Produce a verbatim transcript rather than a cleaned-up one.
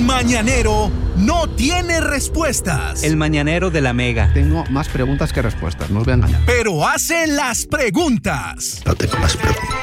mañanero no tiene respuestas. El mañanero de la Mega. Tengo más preguntas que respuestas, no os voy a engañar. Pero hace las preguntas. No tengo más preguntas.